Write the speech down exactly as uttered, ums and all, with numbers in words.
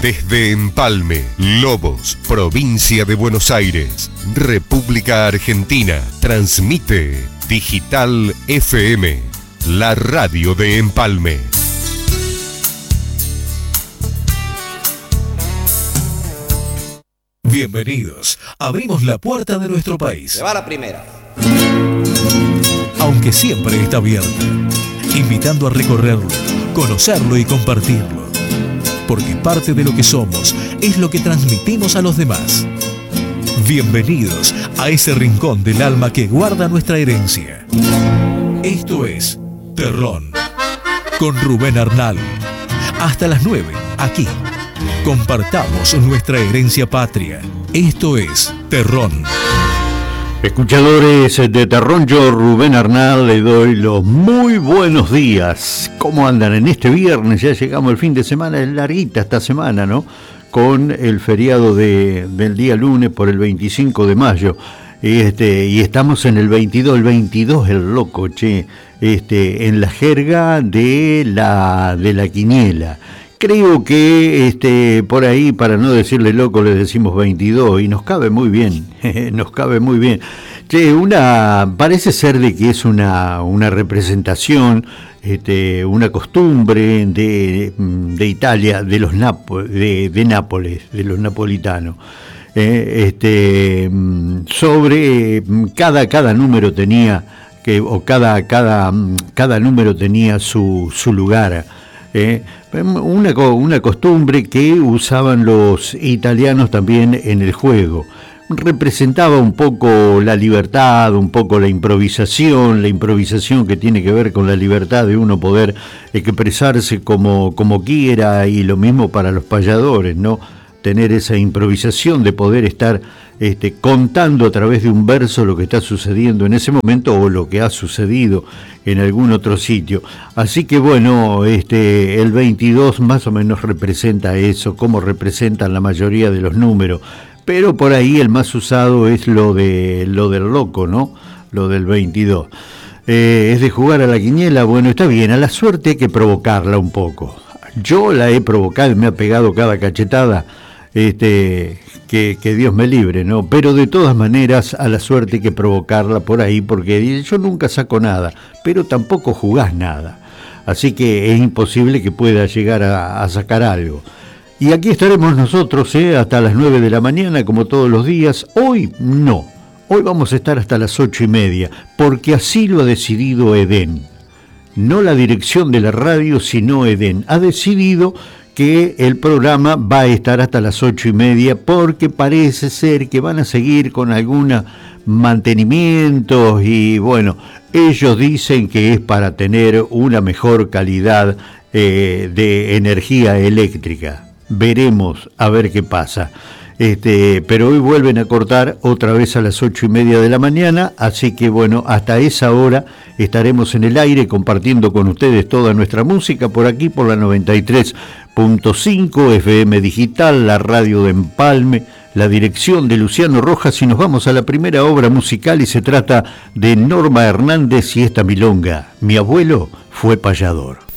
Desde Empalme, Lobos, provincia de Buenos Aires, República Argentina, transmite Digital F M, la radio de Empalme. Bienvenidos. Abrimos la puerta de nuestro país. Se va la primera. Aunque siempre está abierta, invitando a recorrerlo, conocerlo y compartirlo. Porque parte de lo que somos es lo que transmitimos a los demás. Bienvenidos a ese rincón del alma que guarda nuestra herencia. Esto es Terrón, con Rubén Arnal. Hasta las nueve, aquí. Compartamos nuestra herencia patria. Esto es Terrón. Escuchadores de Terrón, yo Rubén Arnal le doy los muy buenos días. ¿Cómo andan en este viernes? Ya llegamos al fin de semana, es larguita esta semana, ¿no? Con el feriado de, del día lunes por el veinticinco de mayo. Este, y estamos en el veintidós, el veintidós el loco, che, este, en la jerga de la, de la quiniela. Creo que este, por ahí, para no decirle loco, le decimos veintidós y nos cabe muy bien, nos cabe muy bien. Che, una, parece ser de que es una, una representación, este, una costumbre de, de Italia, de los Napo, de, de Nápoles, de los napolitanos. Eh, este, sobre cada, cada número tenía, que, o cada, cada, cada número tenía su, su lugar. Eh, una, una costumbre que usaban los italianos también en el juego. Representaba un poco la libertad, un poco la improvisación, la improvisación que tiene que ver con la libertad de uno poder expresarse como, como quiera, y lo mismo para los payadores, ¿no? Tener esa improvisación de poder estar este, contando a través de un verso lo que está sucediendo en ese momento o lo que ha sucedido en algún otro sitio. Así que bueno, este, el veintidós más o menos representa eso, como representan la mayoría de los números, pero por ahí el más usado es lo, de, lo del loco, ¿no? Lo del veintidós. Eh, es de jugar a la quiniela, bueno, está bien, a la suerte hay que provocarla un poco. Yo la he provocado y me ha pegado cada cachetada. Este, que, que Dios me libre, ¿no? Pero de todas maneras a la suerte hay que provocarla por ahí, porque yo nunca saco nada, pero tampoco jugás nada, así que es imposible que pueda llegar a, a sacar algo. Y aquí estaremos nosotros, ¿eh? Hasta las nueve de la mañana, como todos los días. Hoy no, hoy vamos a estar hasta las ocho y media, porque así lo ha decidido Edén, no la dirección de la radio, sino Edén ha decidido que el programa va a estar hasta las ocho y media, porque parece ser que van a seguir con algunos mantenimientos y bueno, ellos dicen que es para tener una mejor calidad eh, de energía eléctrica. Veremos a ver qué pasa. Este, pero hoy vuelven a cortar otra vez a las ocho y media de la mañana, así que bueno, hasta esa hora estaremos en el aire compartiendo con ustedes toda nuestra música por aquí, por la noventa y tres punto cinco F M Digital, la radio de Empalme, la dirección de Luciano Rojas, y nos vamos a la primera obra musical y se trata de Norma Hernández y esta milonga, Mi abuelo fue payador.